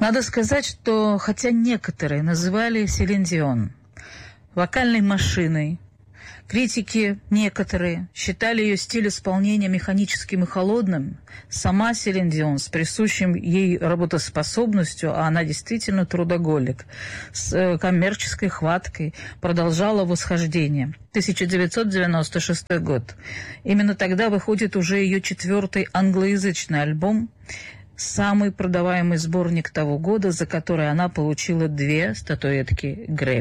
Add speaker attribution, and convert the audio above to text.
Speaker 1: Надо сказать, что хотя некоторые называли Селин Дион вокальной машиной, критики некоторые считали ее стиль исполнения механическим и холодным, сама Селин Дион с присущим ей работоспособностью, а она действительно трудоголик, с коммерческой хваткой продолжала восхождение. 1996 год. Именно тогда выходит уже ее 4-й англоязычный альбом, самый продаваемый сборник того года, за который она получила 2 статуэтки Грэмми.